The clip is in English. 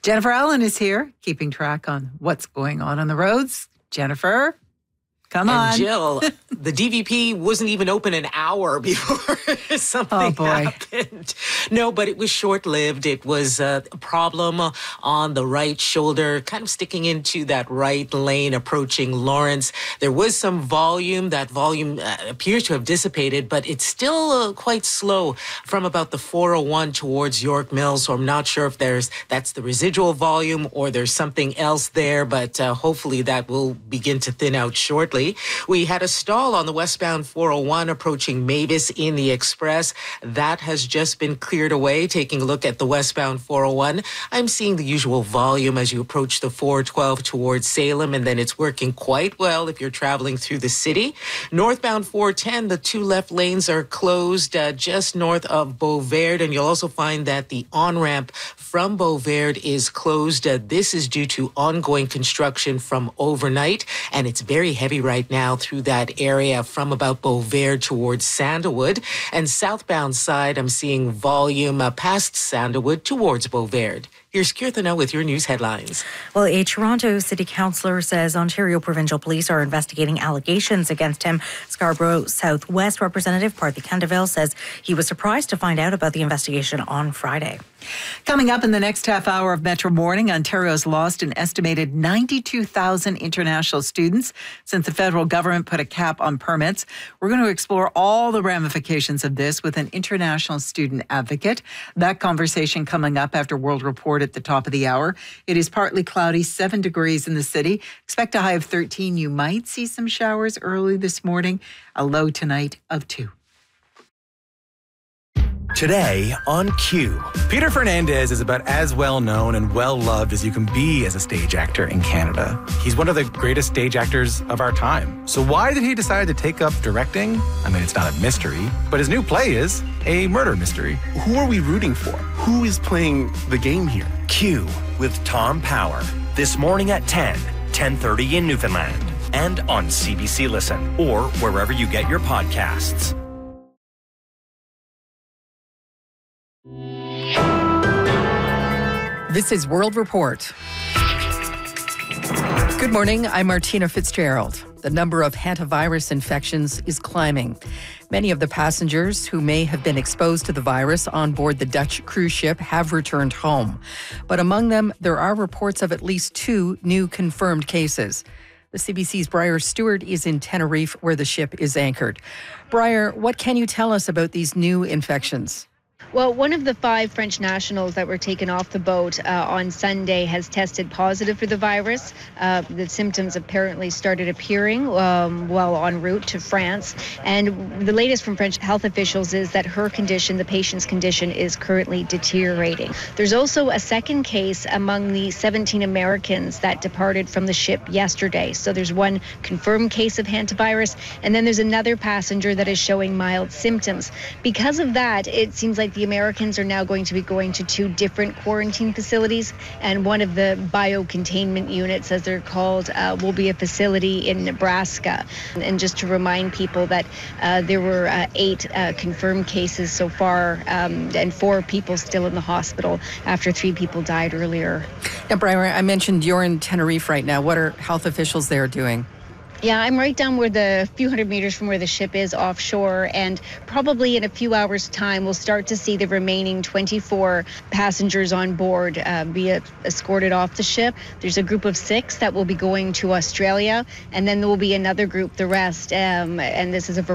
Jennifer Allen is here, keeping track on what's going on the roads. Jennifer, come on. And Jill, the DVP wasn't even open an hour before something happened. No, but it was short-lived. It was a problem on the right shoulder, kind of sticking into that right lane approaching Lawrence. There was some volume. That volume appears to have dissipated, but it's still quite slow from about the 401 towards York Mills. So I'm not sure if that's the residual volume or there's something else there, but hopefully that will begin to thin out shortly. We had a stall on the westbound 401 approaching Mavis in the Express. That has just been cleared away. Taking a look at the westbound 401, I'm seeing the usual volume as you approach the 412 towards Salem, and then it's working quite well if you're traveling through the city. Northbound 410, the two left lanes are closed just north of Beauverde, and you'll also find that the on-ramp from Beauverde is closed. This is due to ongoing construction from overnight, and it's very heavy right now through that area from about Beauverde towards Sandalwood. And southbound side, I'm seeing volume past Sandalwood towards Beauverde. Here's Kirthana with your news headlines. Well, a Toronto City Councillor says Ontario Provincial Police are investigating allegations against him. Scarborough Southwest Representative Parthy Kendeville says he was surprised to find out about the investigation on Friday. Coming up in the next half hour of Metro Morning, Ontario's lost an estimated 92,000 international students since the federal government put a cap on permits. We're going to explore all the ramifications of this with an international student advocate. That conversation coming up after World Report at the top of the hour. It is partly cloudy, 7 degrees in the city. Expect a high of 13. You might see some showers early this morning. A low tonight of 2. Today on Q. Peter Fernandez is about as well known and well loved as you can be as a stage actor in Canada. He's one of the greatest stage actors of our time. So why did he decide to take up directing? I mean, it's not a mystery, but his new play is a murder mystery. Who are we rooting for? Who is playing the game here? Q with Tom Power. This morning at 10:30 in Newfoundland. And on CBC Listen or wherever you get your podcasts. This is World Report. Good morning, I'm Martina Fitzgerald. The number of hantavirus infections is climbing. Many of the passengers who may have been exposed to the virus on board the Dutch cruise ship have returned home. But among them, there are reports of at least 2 new confirmed cases. The CBC's Briar Stewart is in Tenerife, where the ship is anchored. Briar, what can you tell us about these new infections? Well, one of the 5 French nationals that were taken off the boat on Sunday has tested positive for the virus. The symptoms apparently started appearing while en route to France. And the latest from French health officials is that her condition, the patient's condition, is currently deteriorating. There's also a second case among the 17 Americans that departed from the ship yesterday. So there's one confirmed case of hantavirus, and then there's another passenger that is showing mild symptoms. Because of that, it seems like the Americans are now going to be going to 2 different quarantine facilities, and one of the biocontainment units, as they're called, will be a facility in Nebraska. And just to remind people that there were 8 confirmed cases so far, and 4 people still in the hospital after 3 people died earlier. Now, Brian, I mentioned you're in Tenerife right now. What are health officials there doing? Yeah, I'm right down where the few hundred meters from where the ship is offshore, and probably in a few hours' time, we'll start to see the remaining 24 passengers on board be escorted off the ship. There's a group of 6 that will be going to Australia, and then there will be another group, the rest, and this is a